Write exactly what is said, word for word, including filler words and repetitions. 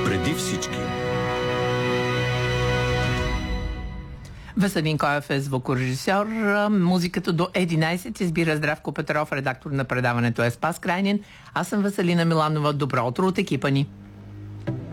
преди всички. Веселин Коев е звукорежисьор. Музиката до единайсет избира Здравко Петров, редактор на предаването е Спас Крайнин. Аз съм Веселина Миланова. Добро утро от екипа ни.